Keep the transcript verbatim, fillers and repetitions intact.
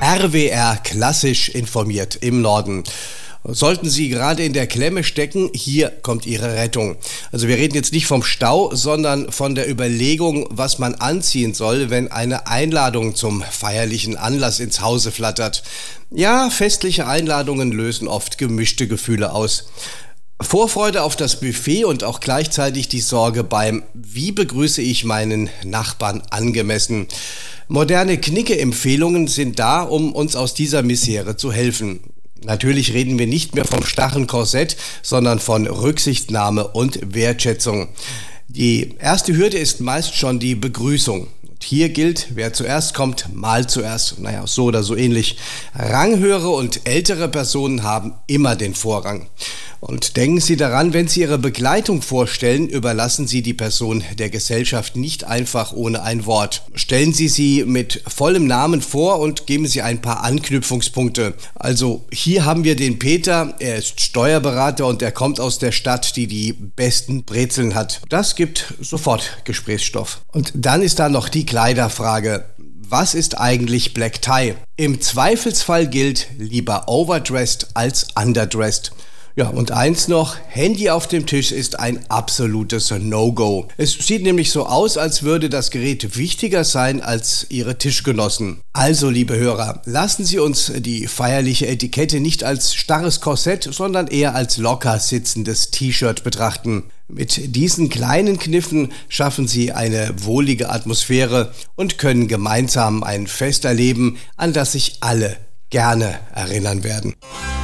R W R klassisch informiert im Norden. Sollten Sie gerade in der Klemme stecken, hier kommt Ihre Rettung. Also wir reden jetzt nicht vom Stau, sondern von der Überlegung, was man anziehen soll, wenn eine Einladung zum feierlichen Anlass ins Hause flattert. Ja, festliche Einladungen lösen oft gemischte Gefühle aus. Vorfreude auf das Buffet und auch gleichzeitig die Sorge beim Wie begrüße ich meinen Nachbarn angemessen. Moderne Knicke-Empfehlungen sind da, um uns aus dieser Misere zu helfen. Natürlich reden wir nicht mehr vom starren Korsett, sondern von Rücksichtnahme und Wertschätzung. Die erste Hürde ist meist schon die Begrüßung. Und hier gilt, wer zuerst kommt, mal zuerst. Naja, so oder so ähnlich. Ranghöhere und ältere Personen haben immer den Vorrang. Und denken Sie daran, wenn Sie Ihre Begleitung vorstellen, überlassen Sie die Person der Gesellschaft nicht einfach ohne ein Wort. Stellen Sie sie mit vollem Namen vor und geben Sie ein paar Anknüpfungspunkte. Also hier haben wir den Peter, er ist Steuerberater und er kommt aus der Stadt, die die besten Brezeln hat. Das gibt sofort Gesprächsstoff. Und dann ist da noch die Kleiderfrage. Was ist eigentlich Black Tie? Im Zweifelsfall gilt lieber overdressed als underdressed. Ja, und eins noch, Handy auf dem Tisch ist ein absolutes No-Go. Es sieht nämlich so aus, als würde das Gerät wichtiger sein als Ihre Tischgenossen. Also, liebe Hörer, lassen Sie uns die feierliche Etikette nicht als starres Korsett, sondern eher als locker sitzendes T-Shirt betrachten. Mit diesen kleinen Kniffen schaffen Sie eine wohlige Atmosphäre und können gemeinsam ein Fest erleben, an das sich alle gerne erinnern werden.